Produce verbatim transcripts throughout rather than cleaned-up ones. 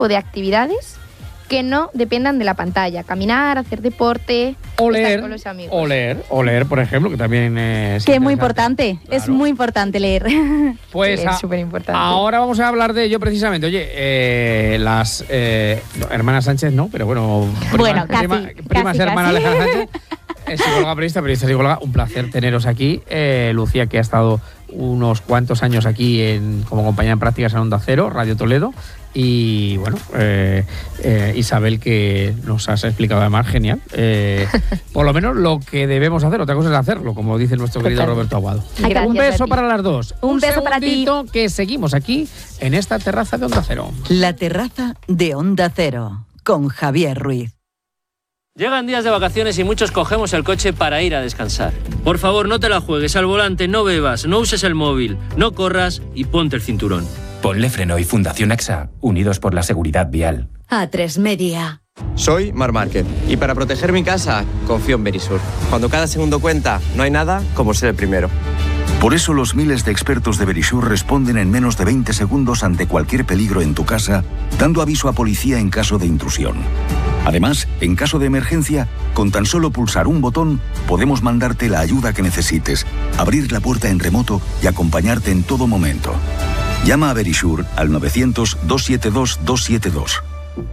o de actividades que no dependan de la pantalla. Caminar, hacer deporte, o estar leer, con los amigos. O leer, o leer, por ejemplo, que también es que es muy importante, claro. Es muy importante leer. Pues sí, es súper importante. Ahora vamos a hablar de ello precisamente. Oye, eh, las eh, no, hermanas Sánchez, no, pero bueno, prima, bueno casi, prima, casi, primas casi. hermanas Alejandra Sánchez, es psicóloga periodista, periodista psicóloga, un placer teneros aquí. Eh, Lucía, que ha estado unos cuantos años aquí en, como compañera en prácticas en Onda Cero, Radio Toledo. Y bueno, eh, eh, Isabel, que nos has explicado además genial, eh, por lo menos lo que debemos hacer, otra cosa es hacerlo, como dice nuestro querido Roberto Aguado. Gracias, un beso para las dos. Un, un beso para ti. Que seguimos aquí en esta terraza de Onda Cero. La terraza de Onda Cero con Javier Ruiz. Llegan días de vacaciones y muchos cogemos el coche para ir a descansar. Por favor, no te la juegues al volante, no bebas, no uses el móvil, no corras y ponte el cinturón. Ponle Freno y Fundación AXA, unidos por la seguridad vial. A tres Media. Soy Mar Márquez y para proteger mi casa confío en Verisur. Cuando cada segundo cuenta, no hay nada como ser el primero. Por eso los miles de expertos de Verisur responden en menos de veinte segundos ante cualquier peligro en tu casa, dando aviso a policía en caso de intrusión. Además, en caso de emergencia, con tan solo pulsar un botón, podemos mandarte la ayuda que necesites, abrir la puerta en remoto y acompañarte en todo momento. Llama a Verisur al novecientos, doscientos setenta y dos, doscientos setenta y dos.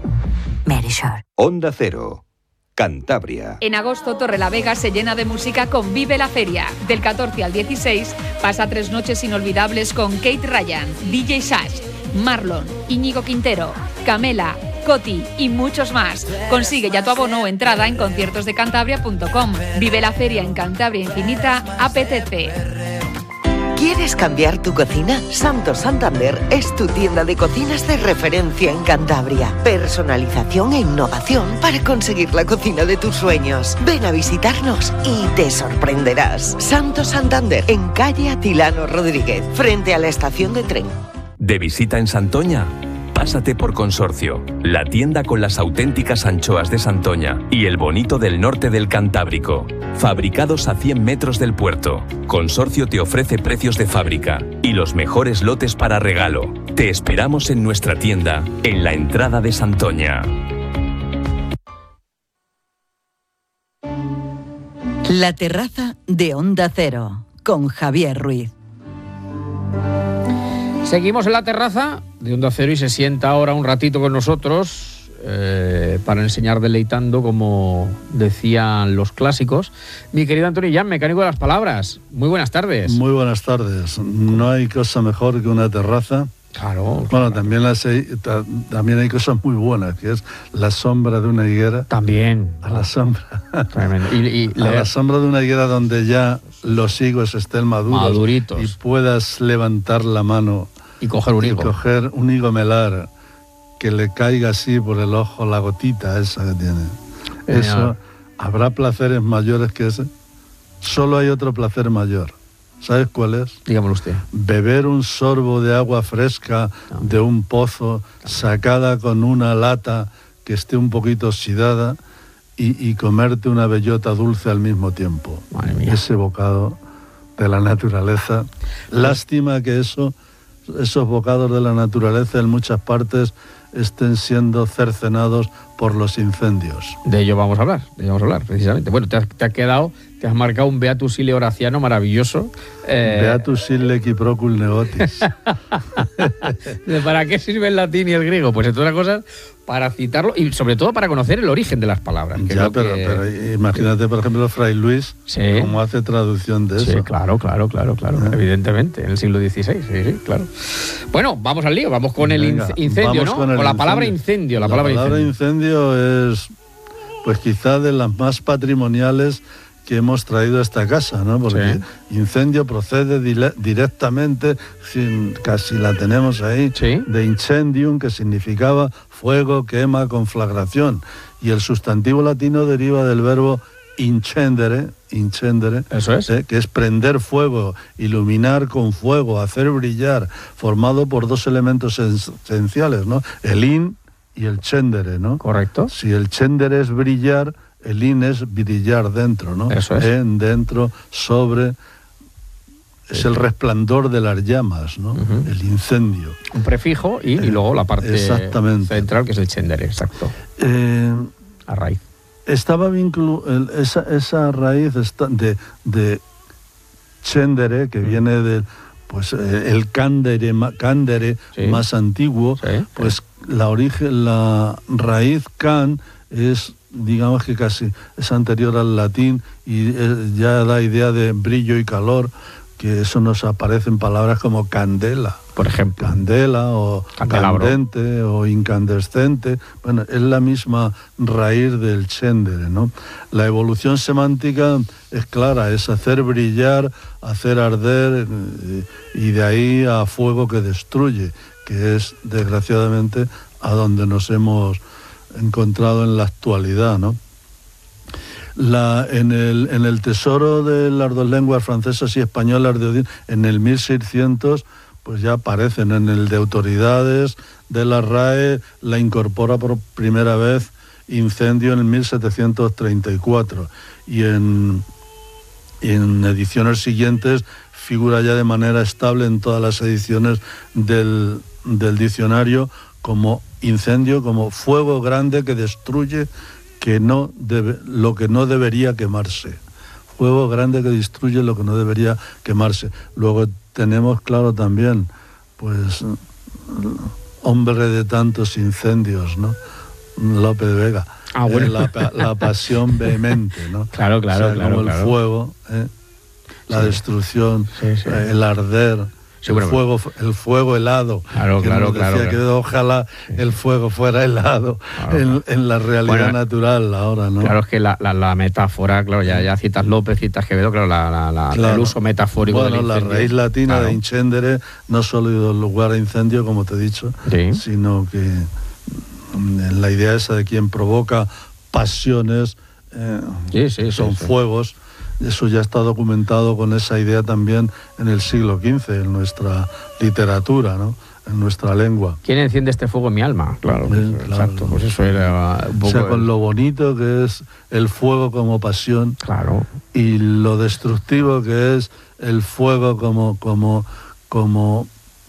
Verisur. Onda Cero. Cantabria. En agosto, Torrelavega se llena de música con Vive la Feria. Del catorce al dieciséis, pasa tres noches inolvidables con Kate Ryan, D J Sash, Marlon, Íñigo Quintero, Camela, Coti y muchos más. Consigue ya tu abono o entrada en conciertos de cantabria punto com. Vive la feria en Cantabria Infinita, apetece. ¿Quieres cambiar tu cocina? Santos Santander es tu tienda de cocinas de referencia en Cantabria. Personalización e innovación para conseguir la cocina de tus sueños. Ven a visitarnos y te sorprenderás. Santos Santander, en calle Atilano Rodríguez, frente a la estación de tren. De visita en Santoña, pásate por Consorcio, la tienda con las auténticas anchoas de Santoña y el bonito del norte del Cantábrico. Fabricados a cien metros del puerto, Consorcio te ofrece precios de fábrica y los mejores lotes para regalo. Te esperamos en nuestra tienda, en la entrada de Santoña. La terraza de Onda Cero, con Javier Ruiz. Seguimos en la terraza de Onda Cero y se sienta ahora un ratito con nosotros eh, para enseñar deleitando, como decían los clásicos, mi querido Antonio Jan, mecánico de las palabras. Muy buenas tardes. Muy buenas tardes. No hay cosa mejor que una terraza. Claro. Bueno, claro. También, las hay, ta, también hay cosas muy buenas, que es la sombra de una higuera. También. A la sombra. Tremendo. Y, y a la sombra de una higuera donde ya los higos estén maduros. Maduritos. Y puedas levantar la mano. Y coger un higo. Y coger un higo melar, que le caiga así por el ojo la gotita esa que tiene. Señor. Eso, ¿habrá placeres mayores que ese? Solo hay otro placer mayor. ¿Sabes cuál es? Dígamelo usted. Beber un sorbo de agua fresca no. de un pozo, no. sacada con una lata que esté un poquito oxidada y, y comerte una bellota dulce al mismo tiempo. Madre mía. Ese bocado de la naturaleza. Lástima que eso... esos bocados de la naturaleza en muchas partes estén siendo cercenados por los incendios. De ello vamos a hablar, de ello vamos a hablar, precisamente. Bueno, te has, te has quedado, te has marcado un Beatus Ille Horaciano maravilloso. Eh... Beatus Ille Quiprocul Negotis. ¿Para qué sirve el latín y el griego? Pues entre otras cosas, para citarlo y sobre todo para conocer el origen de las palabras. Que ya, es pero, que... pero imagínate, por ejemplo, Fray Luis, sí. cómo hace traducción de sí, eso. Claro, claro, claro, claro, ¿Eh? evidentemente, en el siglo dieciséis, sí, sí, claro. Bueno, vamos al lío, vamos con Venga, el incendio, ¿no? Con, con la palabra incendio. La, la palabra, palabra incendio. incendio es, pues quizá de las más patrimoniales que hemos traído a esta casa, ¿no? Porque sí. incendio procede dile- directamente, sin, casi la tenemos ahí, sí. de incendium, que significaba fuego, quema, conflagración. Y el sustantivo latino deriva del verbo incendere, incendere, eso es, ¿eh? que es prender fuego, iluminar con fuego, hacer brillar, formado por dos elementos esenciales, ¿no? El in y el cendere, ¿no? Correcto. Si el cendere es brillar, el in es brillar dentro, ¿no? Eso es. En, dentro, sobre, es el resplandor de las llamas, ¿no? Uh-huh. El incendio. Un prefijo y, eh, y luego la parte exactamente. central, que es el Tsendere, exacto. Eh, a raíz. Estaba vinculado, esa, esa raíz de, de Tsendere, que uh-huh. viene de pues, el Kandere, Kandere sí. más antiguo, sí. pues la, origen, la raíz Kan es, digamos que casi es anterior al latín y ya da idea de brillo y calor, que eso nos aparece en palabras como candela, por ejemplo. Candela o Candelabro. Candente o incandescente. Bueno, es la misma raíz del Tsendere, ¿no? La evolución semántica es clara, es hacer brillar, hacer arder, y de ahí a fuego que destruye, que es, desgraciadamente, a donde nos hemos encontrado en la actualidad, ¿no? La, en, el, en el tesoro de las dos lenguas francesas y españolas de Odín, en el mil seiscientos, pues ya aparecen. En el de autoridades de la R A E la incorpora por primera vez incendio en el mil setecientos treinta y cuatro, y en, en ediciones siguientes figura ya de manera estable en todas las ediciones del, del diccionario como incendio, como fuego grande que destruye que no debe, lo que no debería quemarse. Fuego grande que destruye lo que no debería quemarse. Luego tenemos, claro, también, pues, hombre de tantos incendios, ¿no? Lope de Vega. Ah, bueno. eh, la, la pasión vehemente, ¿no? Claro, claro, o sea, claro. Como claro. el fuego, ¿eh? la sí. destrucción, sí, sí. Eh, el arder. Sí, el, bueno, fuego, el fuego helado. Claro, que claro, nos decía claro, que claro. ojalá sí. el fuego fuera helado claro, en, claro. en la realidad bueno, natural ahora, ¿no? Claro, es que la, la, la metáfora, claro, ya, ya citas López, citas Quevedo, claro, la, la, la, claro. el uso metafórico bueno, del incendio. La raíz latina claro. de incendere no solo dio lugar a incendio, como te he dicho, sí. sino que en la idea esa de quien provoca pasiones, eh, sí, sí, son sí, sí. fuegos. Eso ya está documentado con esa idea también en el siglo quince, en nuestra literatura, ¿no? En nuestra lengua. ¿Quién enciende este fuego en mi alma? Claro, Eh, pues, claro. exacto. Pues eso era un poco. O sea, con el... lo bonito que es el fuego como pasión, claro. y lo destructivo que es el fuego como, como, como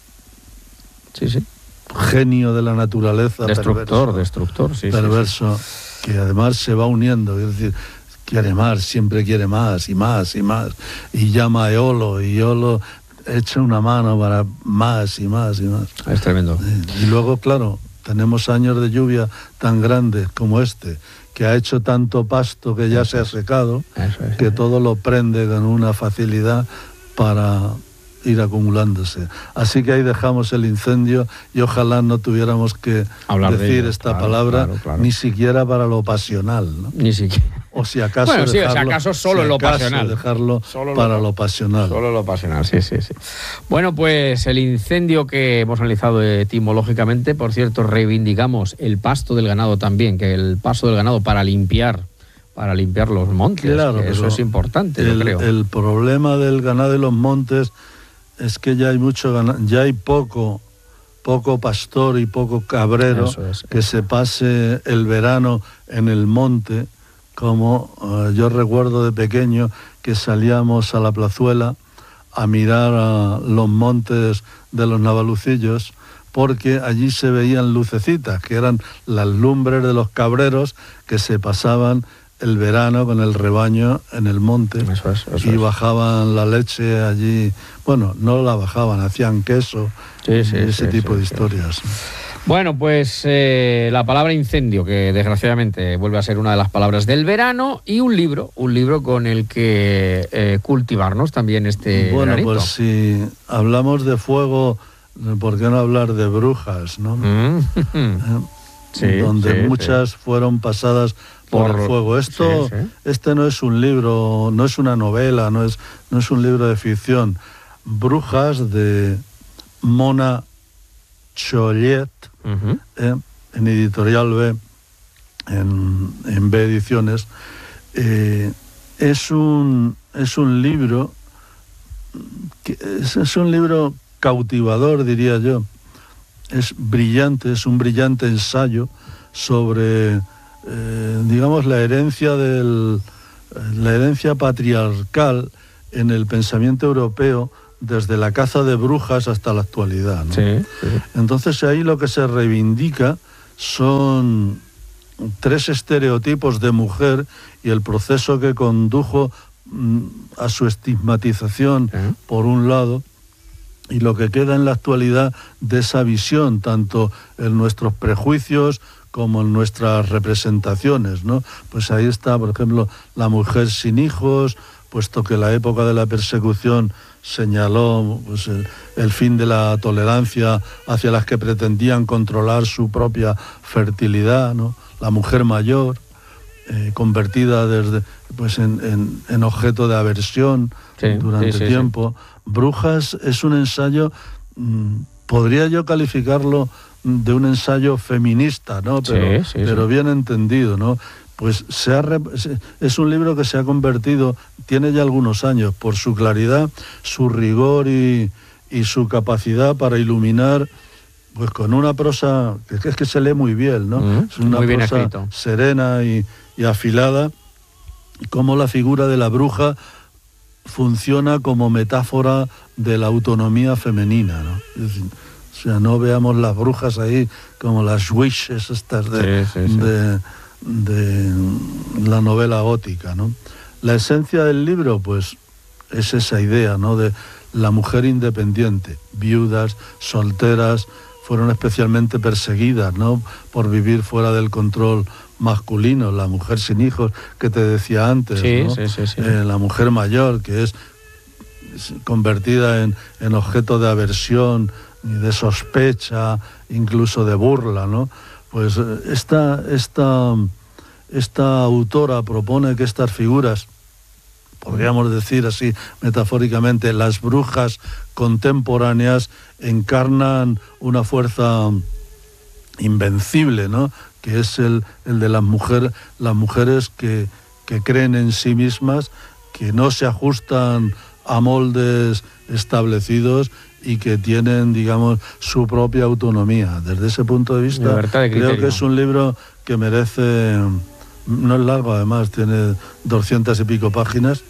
sí, sí. genio de la naturaleza. Destructor, perverso, destructor, sí. Perverso, sí, sí. Que además se va uniendo, es decir, quiere más, siempre quiere más y más y más, y llama a Eolo, y Eolo echa una mano para más y más y más. Es tremendo. Y luego, claro, tenemos años de lluvia tan grandes como este, que ha hecho tanto pasto que ya Eso se ha es. secado, Eso es, que sí. todo lo prende con una facilidad para ir acumulándose. Así que ahí dejamos el incendio, y ojalá no tuviéramos que Hablar decir de ello, esta claro, palabra, claro, claro. ni siquiera para lo pasional, ¿no? Ni siquiera. O si acaso Bueno, sí, dejarlo, o si acaso solo si lo acaso pasional. dejarlo Solo para lo, lo pasional. Solo lo pasional, sí, sí, sí. Bueno, pues el incendio que hemos analizado etimológicamente, por cierto, reivindicamos el pasto del ganado también, que el pasto del ganado para limpiar, para limpiar los montes, Claro, que eso es importante, el, yo creo. El problema del ganado y los montes es que ya hay mucho ganado, ya hay poco, poco pastor y poco cabrero Eso es. que se pase el verano en el monte, como uh, yo recuerdo de pequeño que salíamos a la plazuela a mirar a los montes de los Navalucillos, porque allí se veían lucecitas, que eran las lumbres de los cabreros que se pasaban el verano con el rebaño en el monte. Eso es, eso y es. bajaban la leche allí, bueno, no la bajaban, hacían queso, Sí, sí, y ese sí, tipo sí, de sí. historias. Bueno, pues eh, la palabra incendio, que desgraciadamente vuelve a ser una de las palabras del verano, y un libro, un libro con el que eh, cultivarnos también este Bueno, veranito. pues si hablamos de fuego, ¿por qué no hablar de brujas, no? Mm. Eh, Sí, donde sí, muchas sí. fueron pasadas por, Por- el fuego. Esto, sí, sí. este no es un libro, no es una novela, no es, no es un libro de ficción. Brujas de Mona Chollet, Uh-huh. eh, en Editorial B, en, en B Ediciones. Eh, es un es un libro que es, es un libro cautivador, diría yo. Es brillante, es un brillante ensayo sobre, eh, digamos, la herencia del la herencia patriarcal en el pensamiento europeo desde la caza de brujas hasta la actualidad, ¿no? Sí, sí. Entonces ahí lo que se reivindica son tres estereotipos de mujer y el proceso que condujo mm, a su estigmatización, ¿eh? Por un lado, y lo que queda en la actualidad de esa visión, tanto en nuestros prejuicios como en nuestras representaciones, ¿no? Pues ahí está, por ejemplo, la mujer sin hijos, puesto que la época de la persecución señaló pues, el, el fin de la tolerancia hacia las que pretendían controlar su propia fertilidad, ¿no? La mujer mayor, eh, convertida desde, pues, en, en, en objeto de aversión, sí, durante sí, sí, tiempo. Sí. Brujas es un ensayo, mmm, podría yo calificarlo de un ensayo feminista, ¿no? Pero, sí, sí, pero sí. bien entendido, ¿no? Pues se ha, es un libro que se ha convertido, tiene ya algunos años, por su claridad, su rigor y, y su capacidad para iluminar, pues con una prosa que es que se lee muy bien, ¿no? Mm, es una muy bien prosa escrito. serena y, y afilada, cómo la figura de la bruja funciona como metáfora de la autonomía femenina, ¿no? Es decir, o sea, no veamos las brujas ahí como las witches estas de... Sí, sí, sí. de de la novela gótica, ¿no? La esencia del libro, pues, es esa idea, ¿no? De la mujer independiente, viudas, solteras, fueron especialmente perseguidas, ¿no? Por vivir fuera del control masculino, la mujer sin hijos, que te decía antes, sí, ¿no? sí, sí, sí. Eh, la mujer mayor, que es convertida en, en objeto de aversión, de sospecha, incluso de burla, ¿no? Pues esta, esta, esta autora propone que estas figuras, podríamos decir así metafóricamente, las brujas contemporáneas encarnan una fuerza invencible, ¿no? Que es el, el de las, mujer, las mujeres que, que creen en sí mismas, que no se ajustan a moldes establecidos y que tienen, digamos, su propia autonomía. Desde ese punto de vista, de creo que es un libro que merece... No es largo, además, tiene doscientas y pico páginas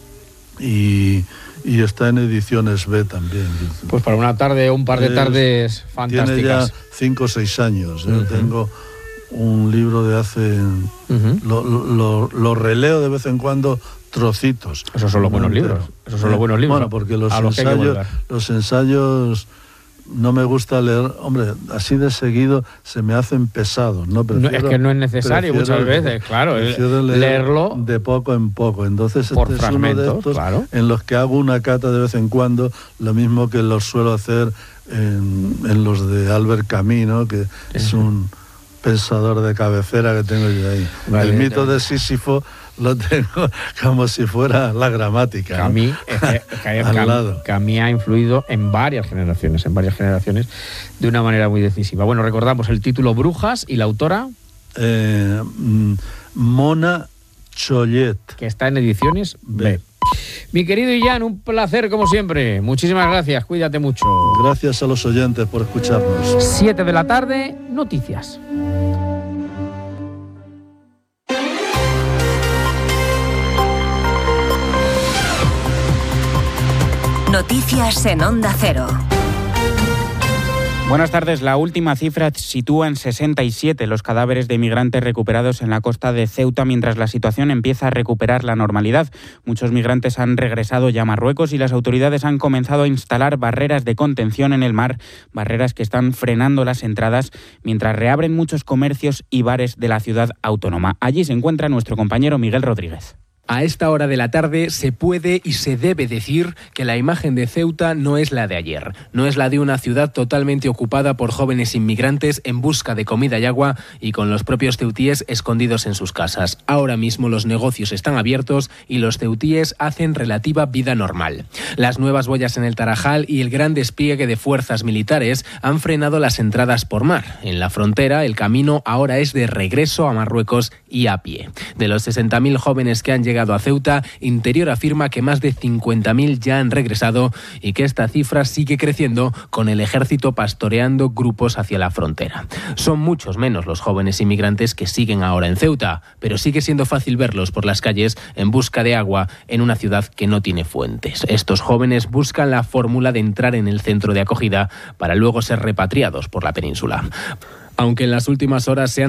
y, y está en ediciones B también. Pues para una tarde o un par de tardes es, fantásticas. Tiene ya cinco o seis años. ¿eh? Uh-huh. Tengo un libro de hace... Uh-huh. Lo, lo, lo releo de vez en cuando... trocitos. Esos son los buenos libros. Esos son los buenos libros. Bueno, porque los ensayos, los ensayos no me gusta leer, hombre, así de seguido se me hacen pesados, ¿no? Prefiero, no es que no es necesario muchas veces, claro, leer leerlo de poco en poco. Entonces por este es uno de estos claro. en los que hago una cata de vez en cuando, lo mismo que los suelo hacer en, en los de Albert Camus, ¿no? Que sí. es un pensador de cabecera que tengo yo ahí. Vale, el mito ya. de Sísifo lo tengo como si fuera la gramática. Camus, ¿no? es que, es que Al Camus, lado. Camus ha influido en varias generaciones, en varias generaciones, de una manera muy decisiva. Bueno, recordamos el título Brujas y la autora... Eh, Mona Chollet. Que está en ediciones B. B. Mi querido Illán, un placer como siempre. Muchísimas gracias, cuídate mucho. Gracias a los oyentes por escucharnos. Siete de la tarde, noticias. Noticias en Onda Cero. Buenas tardes. La última cifra sitúa en sesenta y siete los cadáveres de migrantes recuperados en la costa de Ceuta mientras la situación empieza a recuperar la normalidad. Muchos migrantes han regresado ya a Marruecos y las autoridades han comenzado a instalar barreras de contención en el mar, barreras que están frenando las entradas mientras reabren muchos comercios y bares de la ciudad autónoma. Allí se encuentra nuestro compañero Miguel Rodríguez. A esta hora de la tarde se puede y se debe decir que la imagen de Ceuta no es la de ayer. No es la de una ciudad totalmente ocupada por jóvenes inmigrantes en busca de comida y agua y con los propios ceutíes escondidos en sus casas. Ahora mismo los negocios están abiertos y los ceutíes hacen relativa vida normal. Las nuevas boyas en el Tarajal y el gran despliegue de fuerzas militares han frenado las entradas por mar. En la frontera el camino ahora es de regreso a Marruecos y a pie. De los sesenta mil jóvenes que han llegado llegado a Ceuta. Interior afirma que más de cincuenta mil ya han regresado y que esta cifra sigue creciendo con el ejército pastoreando grupos hacia la frontera. Son muchos menos los jóvenes inmigrantes que siguen ahora en Ceuta, pero sigue siendo fácil verlos por las calles en busca de agua en una ciudad que no tiene fuentes. Estos jóvenes buscan la fórmula de entrar en el centro de acogida para luego ser repatriados por la península. Aunque en las últimas horas se han